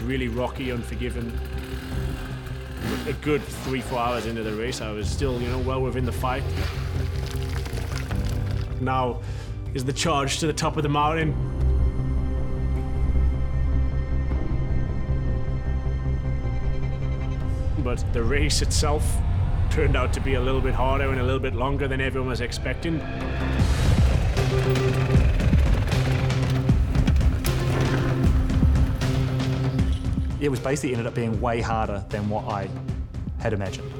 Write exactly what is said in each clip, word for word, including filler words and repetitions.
really rocky, unforgiving. A good three, four hours into the race, I was still, you know, well within the fight. Now is the charge to the top of the mountain. But the race itself turned out to be a little bit harder and a little bit longer than everyone was expecting. It was basically ended up being way harder than what I had imagined.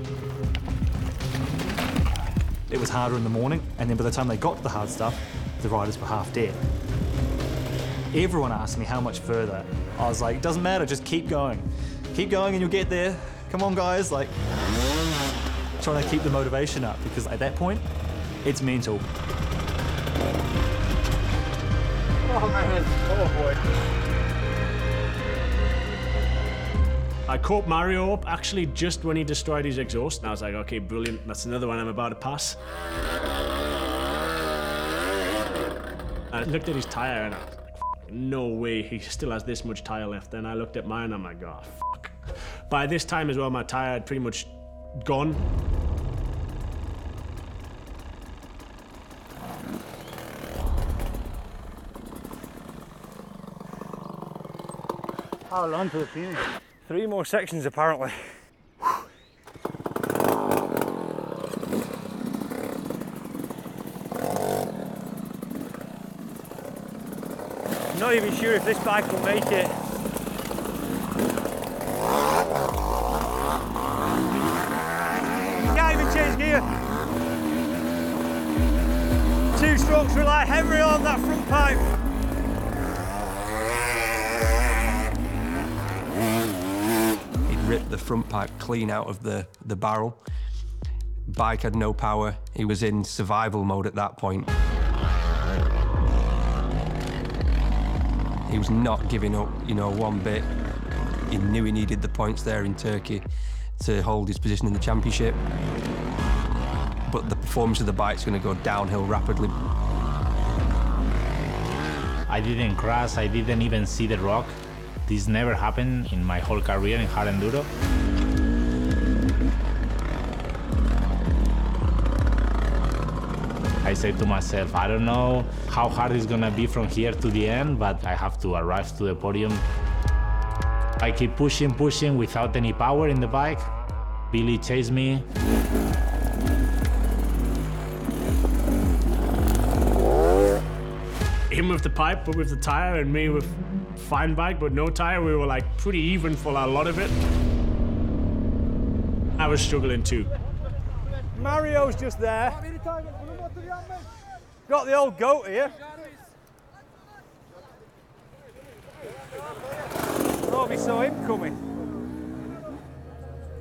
It was harder in the morning, and then by the time they got to the hard stuff, the riders were half dead. Everyone asked me how much further. I was like, it doesn't matter, just keep going. Keep going and you'll get there. Come on, guys, like, trying to keep the motivation up, because at that point, it's mental. Oh, man. Oh, boy. I caught Mario up actually just when he destroyed his exhaust, and I was like, okay, brilliant, that's another one I'm about to pass. I looked at his tire and I was like, no way, he still has this much tire left. Then I looked at mine and I'm like, oh, fuck. By this time as well, my tire had pretty much gone. How long to the finish? Three more sections apparently. I'm not even sure if this bike will make it. You can't even change gear. Two strokes rely heavily on that front pipe. Ripped the front pipe clean out of the, the barrel. Bike had no power. He was in survival mode at that point. He was not giving up, you know, one bit. He knew he needed the points there in Turkey to hold his position in the championship. But the performance of the bike's going to go downhill rapidly. I didn't crash, I didn't even see the rock. This never happened in my whole career in hard enduro. I said to myself, I don't know how hard it's gonna be from here to the end, but I have to arrive to the podium. I keep pushing, pushing without any power in the bike. Billy chased me. Him with the pipe, but with the tire, and me with fine bike, but no tire. We were like pretty even for a lot of it. I was struggling too. Mario's just there. Got the old goat here. Probably saw him coming.